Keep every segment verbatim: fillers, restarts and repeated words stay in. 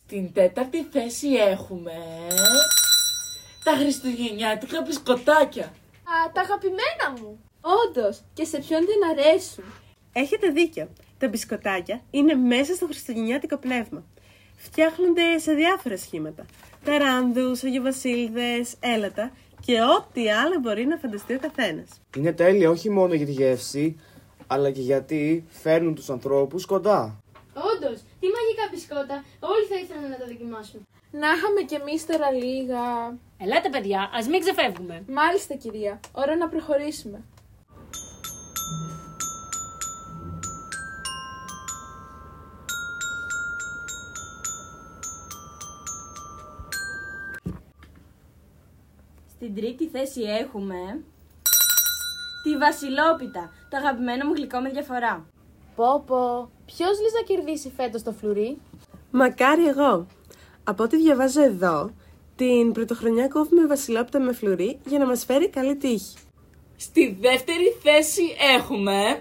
Στην τέταρτη θέση έχουμε τα χριστουγεννιάτικα μπισκοτάκια. Α, τα αγαπημένα μου. Όντως, και σε ποιον δεν αρέσουν. Έχετε δίκιο. Τα μπισκοτάκια είναι μέσα στο χριστουγεννιάτικο πνεύμα. Φτιάχνονται σε διάφορα σχήματα. Ταράνδους, αγιοβασίλδες, έλατα και ό,τι άλλο μπορεί να φανταστεί ο καθένας. Είναι τέλεια όχι μόνο για τη γεύση, αλλά και γιατί φέρνουν τους ανθρώπους κοντά. Όντως, τι μαγικά μπισκότα. Όλοι θα ήθελαν να τα δοκιμάσουν. Να είχαμε κι εμείς τώρα λίγα. Ελάτε παιδιά, ας μην ξεφεύγουμε. Μάλιστα κυρία, ώρα να προχωρήσουμε. Στην τρίτη θέση έχουμε τη βασιλόπιτα, το αγαπημένο μου γλυκό με διαφορά. Πω πω, ποιος λες να κερδίσει φέτος το φλουρί? Μακάρι εγώ. Από ό,τι διαβάζω εδώ, την πρωτοχρονιά κόβουμε βασιλόπιτα με φλουρί για να μας φέρει καλή τύχη. Στη δεύτερη θέση έχουμε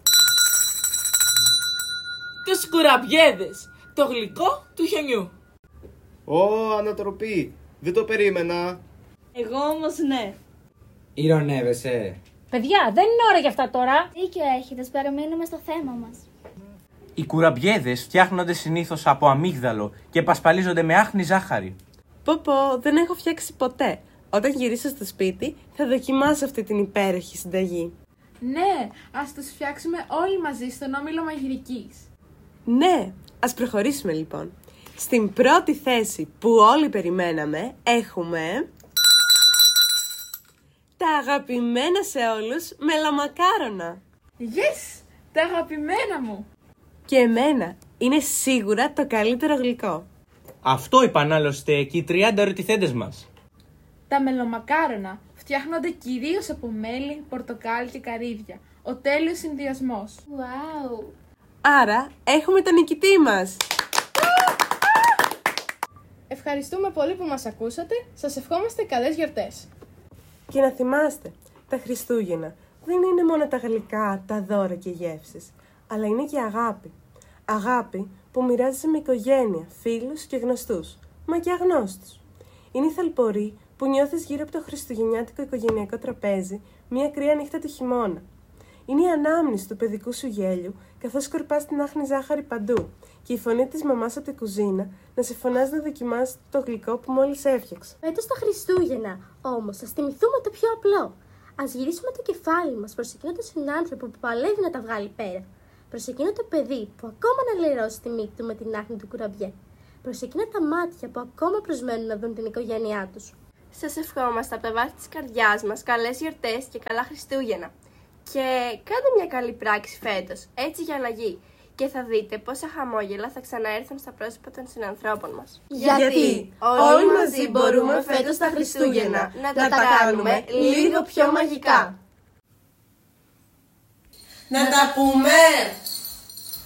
τους κουραμπιέδες, το γλυκό του χιονιού. Ω, ανατροπή! Δεν το περίμενα. Εγώ όμως ναι. Ηρωνεύεσαι. Παιδιά, δεν είναι ώρα για αυτά τώρα. Δίκιο έχετε, ας παραμείνουμε στο θέμα μας. Οι κουραμπιέδες φτιάχνονται συνήθως από αμύγδαλο και πασπαλίζονται με άχνη ζάχαρη. Πω πω, δεν έχω φτιάξει ποτέ. Όταν γυρίσω στο σπίτι θα δοκιμάσω αυτή την υπέροχη συνταγή. Ναι, ας τους φτιάξουμε όλοι μαζί στον όμιλο μαγειρικής. Ναι, ας προχωρήσουμε λοιπόν. Στην πρώτη θέση που όλοι περιμέναμε έχουμε τα αγαπημένα σε όλους μελαμακάρονα. Yes, τα αγαπημένα μου. Και εμένα είναι σίγουρα το καλύτερο γλυκό. Αυτό είπαν άλλωστε και οι τριάντα ερωτηθέντες μας. Τα μελομακάρονα φτιάχνονται κυρίως από μέλι, πορτοκάλι και καρύδια. Ο τέλειος συνδυασμός. Wow. Άρα έχουμε τον νικητή μας. Ευχαριστούμε πολύ που μας ακούσατε. Σας ευχόμαστε καλές γιορτές. Και να θυμάστε, τα Χριστούγεννα δεν είναι μόνο τα γλυκά, τα δώρα και γεύσεις, αλλά είναι και αγάπη. Αγάπη που μοιράζεσαι με οικογένεια, φίλους και γνωστούς, μα και αγνώστους. Είναι η θαλπορή που νιώθεις γύρω από το χριστουγεννιάτικο οικογενειακό τραπέζι μια κρύα νύχτα του χειμώνα. Είναι η ανάμνηση του παιδικού σου γέλιου καθώς σκορπάς την άχνη ζάχαρη παντού και η φωνή της μαμάς από την κουζίνα να σε φωνάζει να δοκιμάσεις το γλυκό που μόλις έφτιαξα. Φέτος τα Χριστούγεννα, όμως, ας θυμηθούμε το πιο απλό. Ας γυρίσουμε το κεφάλι μας προς εκείνο τον συνάνθρωπο που παλεύει να τα βγάλει πέρα. Προς εκείνο το παιδί που ακόμα να λερώσει τη μύτη του με την άχνη του κουραμπιέ. Προς εκείνα τα μάτια που ακόμα προσμένουν να δουν την οικογένειά τους. Σας ευχόμαστε από τα βάθη της καρδιάς μας καλές γιορτές και καλά Χριστούγεννα. Και κάντε μια καλή πράξη φέτος, έτσι για αλλαγή. Και θα δείτε πόσα χαμόγελα θα ξαναέρθουν στα πρόσωπα των συνανθρώπων μας. Γιατί όλοι μαζί μπορούμε φέτος τα Χριστούγεννα να τα, τα κάνουμε λίγο πιο μαγικά. Να τα πούμε!